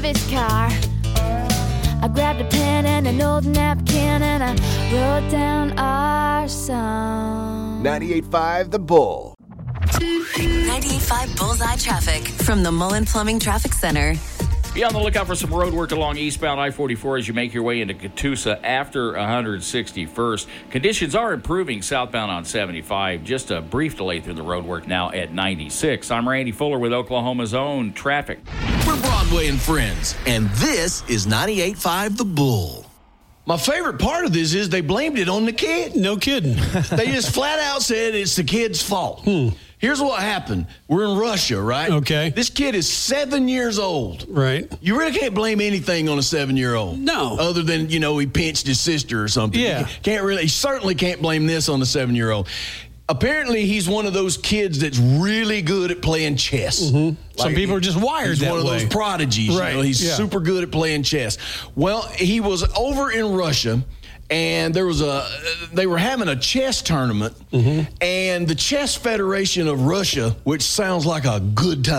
His car. I grabbed a pen and an old napkin and I wrote down our song. 98.5 The Bull. 98.5 Bullseye Traffic from the Mullen Plumbing Traffic Center. Be on the lookout for some road work along eastbound I-44 as you make your way into Catoosa after 161st. Conditions are improving southbound on 75. Just a brief delay through the road work now at 96. I'm Randy Fuller with Oklahoma's own traffic. We're Broadway and Friends, and this is 98.5 The Bull. My favorite part of this is they blamed it on the kid. No kidding. They just flat out said it's the kid's fault. Here's what happened. We're in Russia, right? Okay. This kid is 7 years old. Right. You really can't blame anything on a 7-year-old. No. Other than, he pinched his sister or something. Yeah. You certainly can't blame this on the 7-year-old. Apparently, he's one of those kids that's really good at playing chess. Mm-hmm. Some people are just wired that way. He's one of those prodigies. Right. He's super good at playing chess. Well, he was over in Russia, and they were having a chess tournament, and the Chess Federation of Russia, which sounds like a good time.